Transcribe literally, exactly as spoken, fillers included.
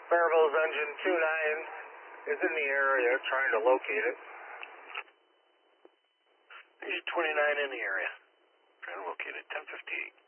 Marvel's engine two nine is in the area trying to locate it. Engine twenty-nine in the area. Trying to locate it, ten fifty-eight.